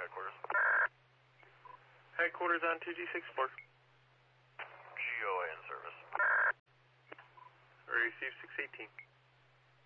headquarters. Headquarters on 2G64. GOA in service. Receive 618.